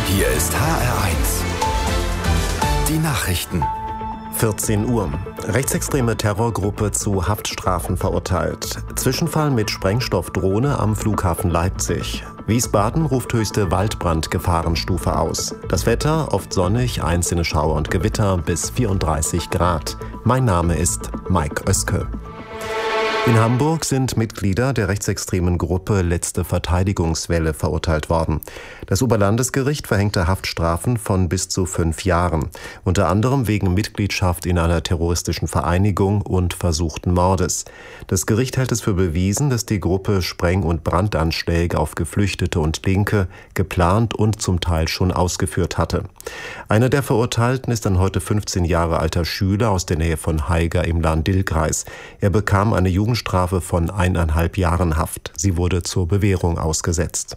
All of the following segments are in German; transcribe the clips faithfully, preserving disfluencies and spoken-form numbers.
Hier ist H R eins. Die Nachrichten. vierzehn Uhr. Rechtsextreme Terrorgruppe zu Haftstrafen verurteilt. Zwischenfall mit Sprengstoffdrohne am Flughafen Leipzig. Wiesbaden ruft höchste Waldbrandgefahrenstufe aus. Das Wetter oft sonnig, einzelne Schauer und Gewitter bis vierunddreißig Grad. Mein Name ist Mike Oeske. In Hamburg sind Mitglieder der rechtsextremen Gruppe Letzte Verteidigungswelle verurteilt worden. Das Oberlandesgericht verhängte Haftstrafen von bis zu fünf Jahren, unter anderem wegen Mitgliedschaft in einer terroristischen Vereinigung und versuchten Mordes. Das Gericht hält es für bewiesen, dass die Gruppe Spreng- und Brandanschläge auf Geflüchtete und Linke geplant und zum Teil schon ausgeführt hatte. Einer der Verurteilten ist ein heute fünfzehn Jahre alter Schüler aus der Nähe von Haiger im Lahn-Dill-Kreis. Er bekam eine Jugend Strafe von eineinhalb Jahren Haft. Sie wurde zur Bewährung ausgesetzt.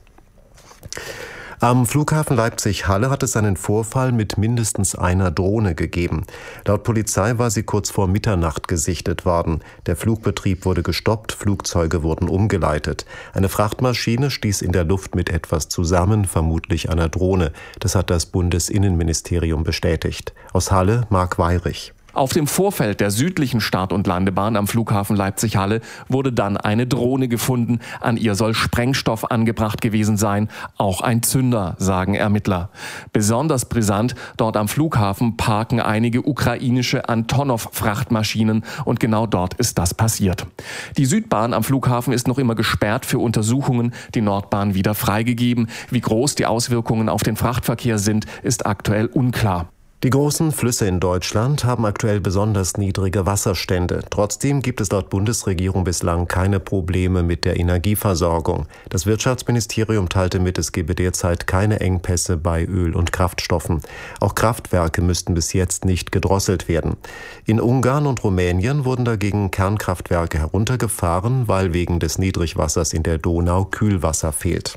Am Flughafen Leipzig-Halle hat es einen Vorfall mit mindestens einer Drohne gegeben. Laut Polizei war sie kurz vor Mitternacht gesichtet worden. Der Flugbetrieb wurde gestoppt, Flugzeuge wurden umgeleitet. Eine Frachtmaschine stieß in der Luft mit etwas zusammen, vermutlich einer Drohne. Das hat das Bundesinnenministerium bestätigt. Aus Halle, Marc Weyrich. Auf dem Vorfeld der südlichen Start- und Landebahn am Flughafen Leipzig-Halle wurde dann eine Drohne gefunden. An ihr soll Sprengstoff angebracht gewesen sein. Auch ein Zünder, sagen Ermittler. Besonders brisant, dort am Flughafen parken einige ukrainische Antonov-Frachtmaschinen und genau dort ist das passiert. Die Südbahn am Flughafen ist noch immer gesperrt für Untersuchungen, die Nordbahn wieder freigegeben. Wie groß die Auswirkungen auf den Frachtverkehr sind, ist aktuell unklar. Die großen Flüsse in Deutschland haben aktuell besonders niedrige Wasserstände. Trotzdem gibt es laut Bundesregierung bislang keine Probleme mit der Energieversorgung. Das Wirtschaftsministerium teilte mit, es gebe derzeit keine Engpässe bei Öl- und Kraftstoffen. Auch Kraftwerke müssten bis jetzt nicht gedrosselt werden. In Ungarn und Rumänien wurden dagegen Kernkraftwerke heruntergefahren, weil wegen des Niedrigwassers in der Donau Kühlwasser fehlt.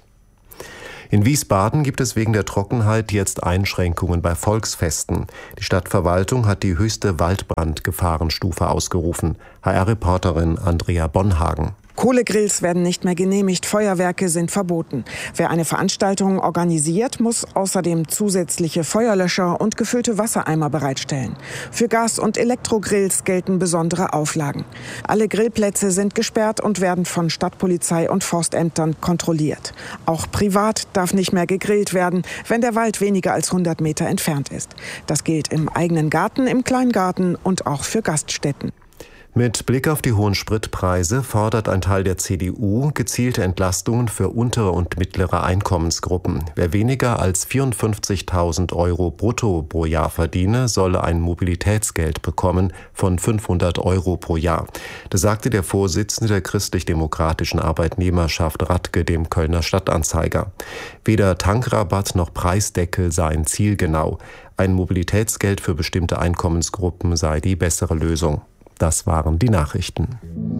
In Wiesbaden gibt es wegen der Trockenheit jetzt Einschränkungen bei Volksfesten. Die Stadtverwaltung hat die höchste Waldbrandgefahrenstufe ausgerufen. H R-Reporterin Andrea Bonhagen. Kohlegrills werden nicht mehr genehmigt, Feuerwerke sind verboten. Wer eine Veranstaltung organisiert, muss außerdem zusätzliche Feuerlöscher und gefüllte Wassereimer bereitstellen. Für Gas- und Elektrogrills gelten besondere Auflagen. Alle Grillplätze sind gesperrt und werden von Stadtpolizei und Forstämtern kontrolliert. Auch privat darf nicht mehr gegrillt werden, wenn der Wald weniger als hundert Meter entfernt ist. Das gilt im eigenen Garten, im Kleingarten und auch für Gaststätten. Mit Blick auf die hohen Spritpreise fordert ein Teil der C D U gezielte Entlastungen für untere und mittlere Einkommensgruppen. Wer weniger als vierundfünfzigtausend Euro brutto pro Jahr verdiene, solle ein Mobilitätsgeld bekommen von fünfhundert Euro pro Jahr. Das sagte der Vorsitzende der christlich-demokratischen Arbeitnehmerschaft Radke dem Kölner Stadtanzeiger. Weder Tankrabatt noch Preisdeckel seien zielgenau. Ein Mobilitätsgeld für bestimmte Einkommensgruppen sei die bessere Lösung. Das waren die Nachrichten.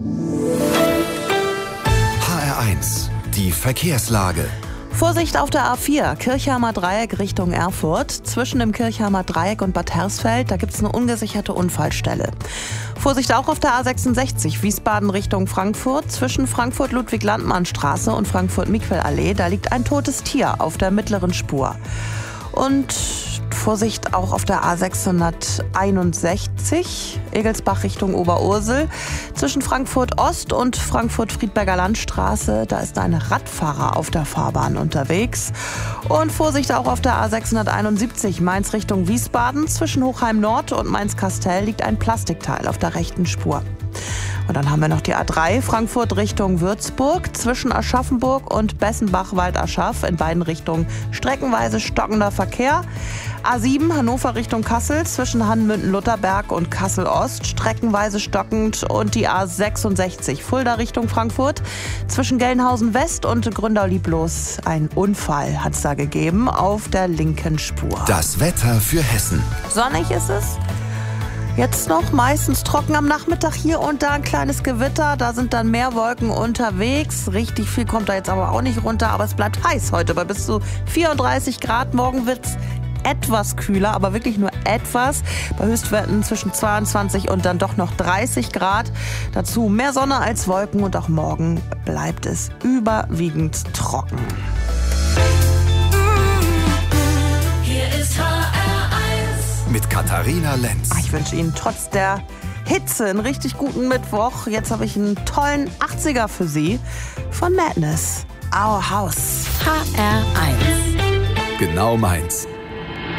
H R eins, die Verkehrslage. Vorsicht auf der A vier, Kirchheimer Dreieck Richtung Erfurt. Zwischen dem Kirchheimer Dreieck und Bad Hersfeld, da gibt es eine ungesicherte Unfallstelle. Vorsicht auch auf der A sechsundsechzig, Wiesbaden Richtung Frankfurt. Zwischen Frankfurt-Ludwig-Landmann-Straße und Frankfurt-Miquel-Allee, da liegt ein totes Tier auf der mittleren Spur. Und Vorsicht auch auf der A sechshunderteinundsechzig, Egelsbach Richtung Oberursel. Zwischen Frankfurt Ost und Frankfurt-Friedberger Landstraße, da ist ein Radfahrer auf der Fahrbahn unterwegs. Und Vorsicht auch auf der A sechshunderteinundsiebzig, Mainz Richtung Wiesbaden. Zwischen Hochheim Nord und Mainz-Kastel liegt ein Plastikteil auf der rechten Spur. Und dann haben wir noch die A drei, Frankfurt Richtung Würzburg, zwischen Aschaffenburg und Bessenbach-Waldaschaf, in beiden Richtungen streckenweise stockender Verkehr. A sieben, Hannover Richtung Kassel, zwischen Hanmünden-Lutherberg und Kassel-Ost, streckenweise stockend. Und die A sechsundsechzig, Fulda Richtung Frankfurt, zwischen Gelnhausen West und Gründau-Lieblos. Ein Unfall hat es da gegeben auf der linken Spur. Das Wetter für Hessen. Sonnig ist es. Jetzt noch meistens trocken am Nachmittag, hier und da ein kleines Gewitter. Da sind dann mehr Wolken unterwegs. Richtig viel kommt da jetzt aber auch nicht runter. Aber es bleibt heiß heute bei bis zu vierunddreißig Grad. Morgen wird's etwas kühler, aber wirklich nur etwas. Bei Höchstwerten zwischen zweiundzwanzig und dann doch noch dreißig Grad. Dazu mehr Sonne als Wolken und auch morgen bleibt es überwiegend trocken. Katharina Lenz. Ich wünsche Ihnen trotz der Hitze einen richtig guten Mittwoch. Jetzt habe ich einen tollen achtziger für Sie von Madness. Our House. H R eins. Genau meins.